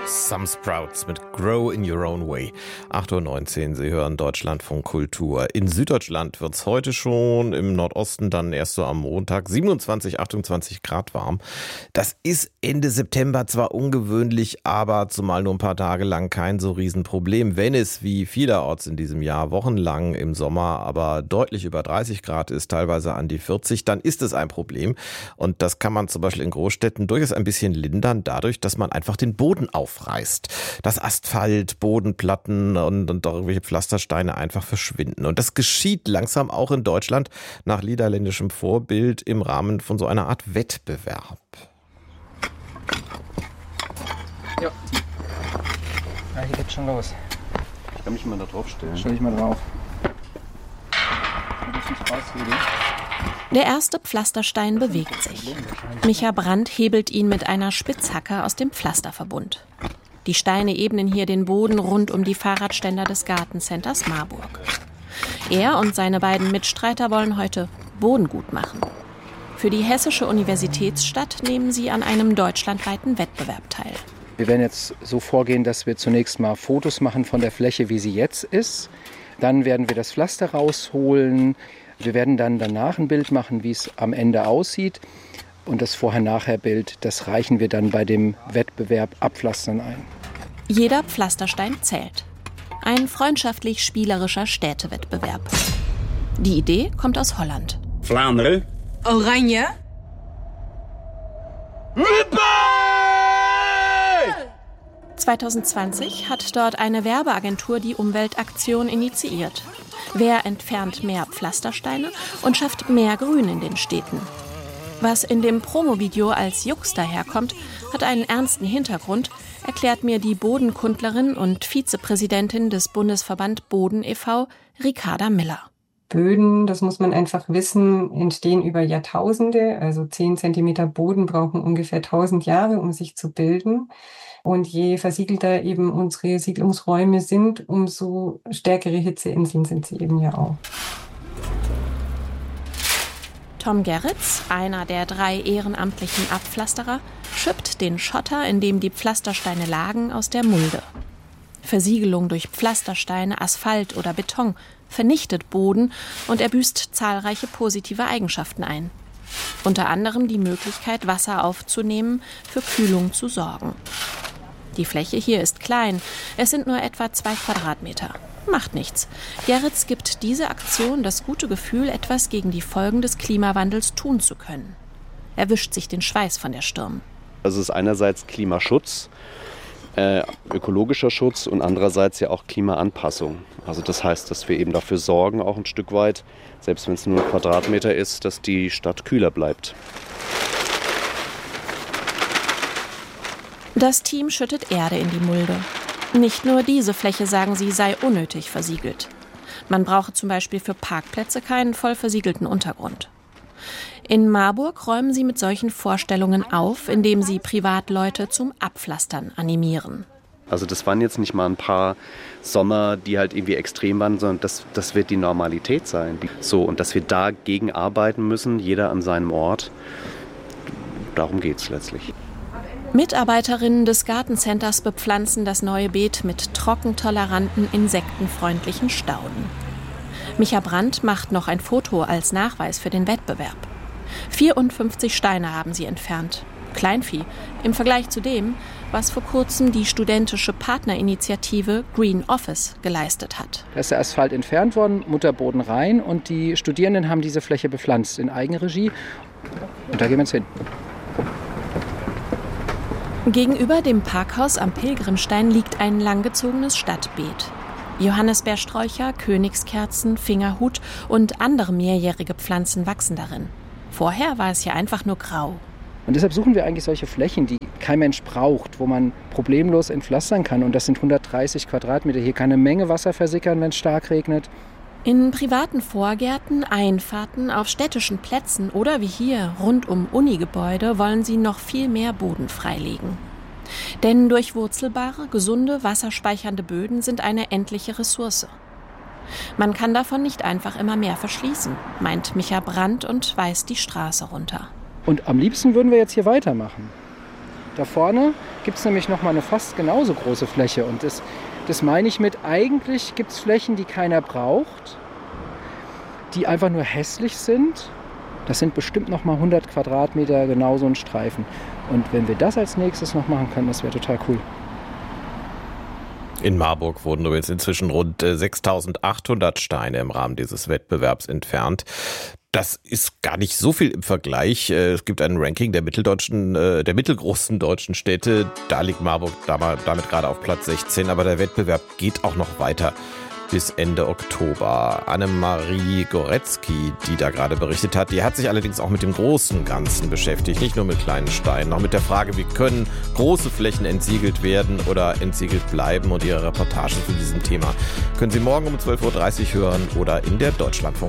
Some Sprouts mit Grow in Your Own Way. 8:19 Uhr, Sie hören Deutschlandfunk Kultur. In Süddeutschland wird es heute schon, im Nordosten dann erst so am Montag 27, 28 Grad warm. Das ist Ende September zwar ungewöhnlich, aber zumal nur ein paar Tage lang kein so Riesenproblem. Wenn es wie vielerorts in diesem Jahr wochenlang im Sommer aber deutlich über 30 Grad ist, teilweise an die 40, dann ist es ein Problem. Und das kann man zum Beispiel in Großstädten durchaus ein bisschen lindern, dadurch, dass man einfach den Boden aufreißt. Dass Asphalt, Bodenplatten und irgendwelche Pflastersteine einfach verschwinden. Und das geschieht langsam auch in Deutschland nach niederländischem Vorbild im Rahmen von so einer Art Wettbewerb. Ja, hier geht's schon los. Ich kann mich mal da drauf stellen. Stell dich mal drauf. Wenn ich nicht rausrede. Der erste Pflasterstein bewegt sich. Micha Brandt hebelt ihn mit einer Spitzhacke aus dem Pflasterverbund. Die Steine ebnen hier den Boden rund um die Fahrradständer des Gartencenters Marburg. Er und seine beiden Mitstreiter wollen heute Boden gut machen. Für die Hessische Universitätsstadt nehmen sie an einem deutschlandweiten Wettbewerb teil. Wir werden jetzt so vorgehen, dass wir zunächst mal Fotos machen von der Fläche, wie sie jetzt ist. Dann werden wir das Pflaster rausholen. Wir werden dann danach ein Bild machen, wie es am Ende aussieht. Und das Vorher-Nachher-Bild, das reichen wir dann bei dem Wettbewerb Abpflastern ein. Jeder Pflasterstein zählt. Ein freundschaftlich-spielerischer Städtewettbewerb. Die Idee kommt aus Holland. Vlaanderen. Oranje. 2020 hat dort eine Werbeagentur die Umweltaktion initiiert. Wer entfernt mehr Pflastersteine und schafft mehr Grün in den Städten? Was in dem Promovideo als Jux daherkommt, hat einen ernsten Hintergrund, erklärt mir die Bodenkundlerin und Vizepräsidentin des Bundesverband Boden e.V., Ricarda Miller. Böden, das muss man einfach wissen, entstehen über Jahrtausende. Also 10 Zentimeter Boden brauchen ungefähr 1000 Jahre, um sich zu bilden. Und je versiegelter eben unsere Siedlungsräume sind, umso stärkere Hitzeinseln sind sie eben ja auch. Tom Gerritz, einer der 3 ehrenamtlichen Abpflasterer, schippt den Schotter, in dem die Pflastersteine lagen, aus der Mulde. Versiegelung durch Pflastersteine, Asphalt oder Beton vernichtet Boden und er büßt zahlreiche positive Eigenschaften ein. Unter anderem die Möglichkeit, Wasser aufzunehmen, für Kühlung zu sorgen. Die Fläche hier ist klein, es sind nur etwa 2 Quadratmeter. Macht nichts. Gerritz gibt diese Aktion das gute Gefühl, etwas gegen die Folgen des Klimawandels tun zu können. Er wischt sich den Schweiß von der Stirn. Das ist einerseits Klimaschutz, ökologischer Schutz und andererseits ja auch Klimaanpassung. Also das heißt, dass wir eben dafür sorgen, auch ein Stück weit, selbst wenn es nur 1 Quadratmeter ist, dass die Stadt kühler bleibt. Das Team schüttet Erde in die Mulde. Nicht nur diese Fläche, sagen sie, sei unnötig versiegelt. Man brauche zum Beispiel für Parkplätze keinen voll versiegelten Untergrund. In Marburg räumen sie mit solchen Vorstellungen auf, indem sie Privatleute zum Abpflastern animieren. Also das waren jetzt nicht mal ein paar Sommer, die halt irgendwie extrem waren, sondern das wird die Normalität sein. So, und dass wir dagegen arbeiten müssen, jeder an seinem Ort, darum geht es letztlich. Mitarbeiterinnen des Gartencenters bepflanzen das neue Beet mit trockentoleranten, insektenfreundlichen Stauden. Micha Brandt macht noch ein Foto als Nachweis für den Wettbewerb. 54 Steine haben sie entfernt. Kleinvieh im Vergleich zu dem, was vor kurzem die studentische Partnerinitiative Green Office geleistet hat. Da ist der Asphalt entfernt worden, Mutterboden rein und die Studierenden haben diese Fläche bepflanzt in Eigenregie. Und da gehen wir jetzt hin. Gegenüber dem Parkhaus am Pilgrimstein liegt ein langgezogenes Stadtbeet. Johannisbeersträucher, Königskerzen, Fingerhut und andere mehrjährige Pflanzen wachsen darin. Vorher war es hier einfach nur grau. Und deshalb suchen wir eigentlich solche Flächen, die kein Mensch braucht, wo man problemlos entpflastern kann. Und das sind 130 Quadratmeter. Hier kann eine Menge Wasser versickern, wenn es stark regnet. In privaten Vorgärten, Einfahrten, auf städtischen Plätzen oder wie hier rund um Unigebäude wollen sie noch viel mehr Boden freilegen. Denn durchwurzelbare, gesunde, wasserspeichernde Böden sind eine endliche Ressource. Man kann davon nicht einfach immer mehr verschließen, meint Micha Brandt und weist die Straße runter. Und am liebsten würden wir jetzt hier weitermachen. Da vorne gibt es nämlich nochmal eine fast genauso große Fläche. Und das meine ich mit, eigentlich gibt es Flächen, die keiner braucht, die einfach nur hässlich sind. Das sind bestimmt nochmal 100 Quadratmeter genau so ein Streifen. Und wenn wir das als nächstes noch machen können, das wäre total cool. In Marburg wurden übrigens inzwischen rund 6.800 Steine im Rahmen dieses Wettbewerbs entfernt. Das ist gar nicht so viel im Vergleich. Es gibt ein Ranking der mittelgroßen deutschen Städte. Da liegt Marburg damit gerade auf Platz 16. Aber der Wettbewerb geht auch noch weiter bis Ende Oktober. Annemarie Goretzky, die da gerade berichtet hat, die hat sich allerdings auch mit dem großen Ganzen beschäftigt. Nicht nur mit kleinen Steinen, auch mit der Frage, wie können große Flächen entsiegelt werden oder entsiegelt bleiben. Und ihre Reportage zu diesem Thema können Sie morgen um 12.30 Uhr hören oder in der Deutschlandfunk